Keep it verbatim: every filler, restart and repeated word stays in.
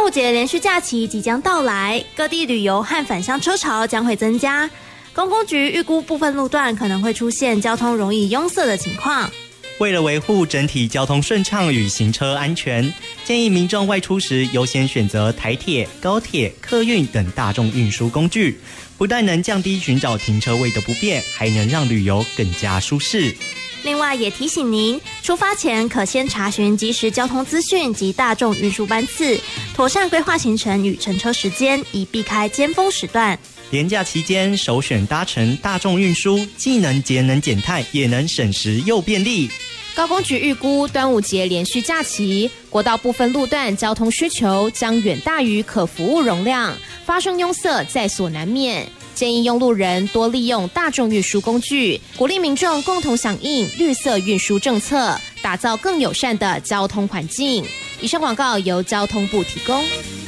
午节连续假期即将到来，各地旅游和返乡车潮将会增加。公公局预估部分路段可能会出现交通容易拥塞的情况。 为了维护整体交通顺畅与行车安全，建议民众外出时优先选择台铁、高铁、客运等大众运输工具，不但能降低寻找停车位的不便，还能让旅游更加舒适。 另外也提醒您，出发前可先查询即时交通资讯及大众运输班次，妥善规划行程与乘车时间，以避开尖峰时段。 连假期间首选搭乘大众运输，既能节能减碳，也能省时又便利。 高公局预估端午节连续假期，国道部分路段交通需求将远大于可服务容量，发生拥塞在所难免。建议用路人多利用大众运输工具，鼓励民众共同响应绿色运输政策，打造更友善的交通环境。以上广告由交通部提供。